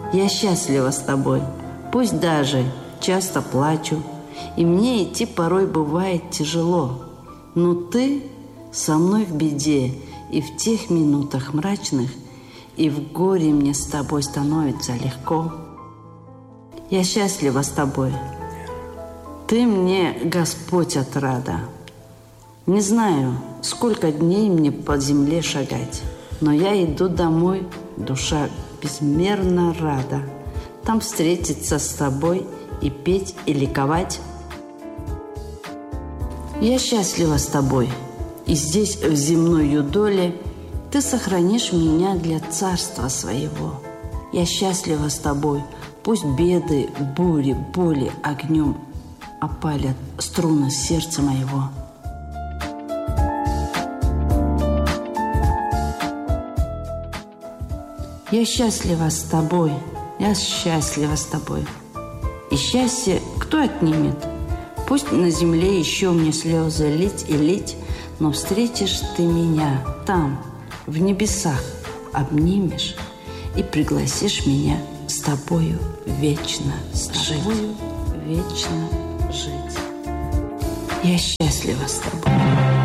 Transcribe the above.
Я счастлива с тобой, пусть даже часто плачу, и мне идти порой бывает тяжело. Но ты со мной в беде, и в тех минутах мрачных, и в горе мне с тобой становится легко. Я счастлива с тобой. Ты мне, Господь, отрада. Не знаю, сколько дней мне по земле шагать, но я иду домой, душа безмерно рада. Там встретиться с тобой и петь, и ликовать. Я счастлива с тобой, и здесь, в земной юдоле, ты сохранишь меня для царства своего. Я счастлива с тобой, пусть беды, бури, боли огнем опалят струны сердца моего. Я счастлива с тобой, я счастлива с тобой. И счастье кто отнимет? Пусть на земле еще мне слезы лить и лить, но встретишь ты меня там, в небесах, обнимешь и пригласишь меня с тобою вечно жить. Вечно жить. Я счастлива с тобой.